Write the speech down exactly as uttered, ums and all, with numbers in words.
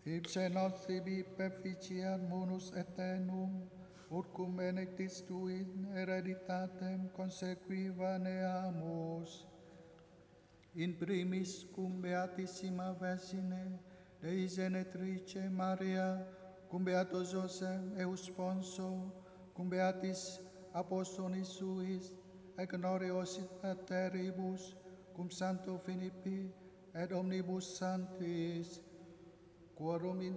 Ipse nos tibi perficiat munus eternum, ut cum benedictis tui hereditatem consequiva neamus. In primis cum Beatissima Vergine, Dei Genetrice Maria, cum Beato Joseph eus Sponso, cum Beatis Apostolis suis, et glorios ateribus, cum Sancto Philippi, et omnibus sanctis, quorum in